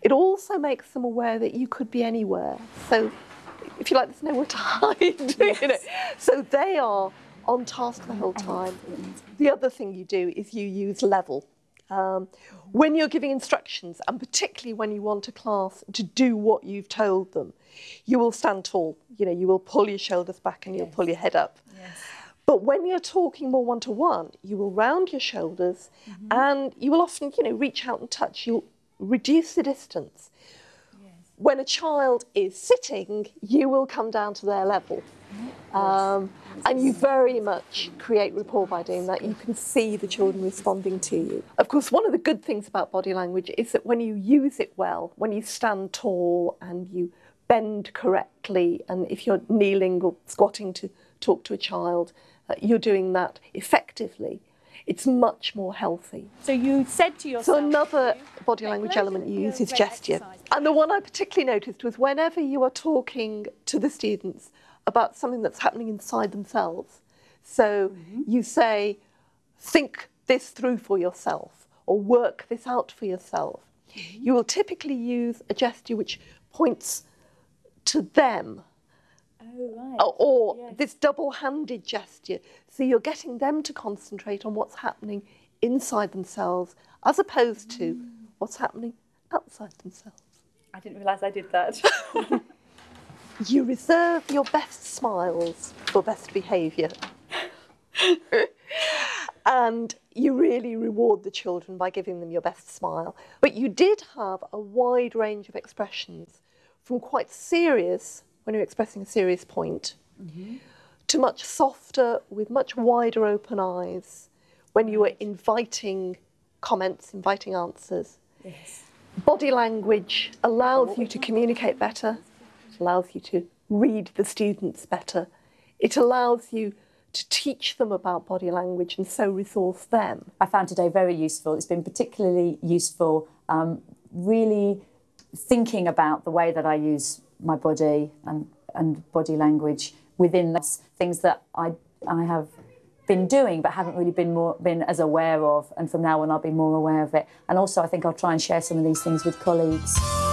It also makes them aware that you could be anywhere. So, if you like, there's nowhere to hide. Yes. You know? So they are on task the whole time. The other thing you do is you use level. When you're giving instructions, and particularly when you want a class to do what you've told them, you will stand tall. You know, you will pull your shoulders back and you'll pull your head up. Yes. But when you're talking more one-to-one, you will round your shoulders and you will often, you know, reach out and touch. You'll reduce the distance. Yes. When a child is sitting, you will come down to their level. And you very much create rapport by doing that. You can see the children responding to you. Of course, one of the good things about body language is that when you use it well, when you stand tall and you bend correctly, and if you're kneeling or squatting to talk to a child, you're doing that effectively. It's much more healthy. So you said to yourself... So another body language element you use is gesture. And the one I particularly noticed was whenever you are talking to the students about something that's happening inside themselves. So you say, think this through for yourself, or work this out for yourself. You will typically use a gesture which points to them. Oh, right. Or this double-handed gesture. So you're getting them to concentrate on what's happening inside themselves as opposed to what's happening outside themselves. I didn't realise I did that. You reserve your best smiles for best behaviour. And you really reward the children by giving them your best smile. But you did have a wide range of expressions, from quite serious, when you're expressing a serious point, to much softer, with much wider open eyes, when you were inviting comments, inviting answers. Yes. Body language allows you to communicate better, allows you to read the students better. It allows you to teach them about body language and so resource them. I found today very useful. It's been particularly useful really thinking about the way that I use my body and body language within those things that I have been doing but haven't really been as aware of, and from now on I'll be more aware of it. And also I think I'll try and share some of these things with colleagues.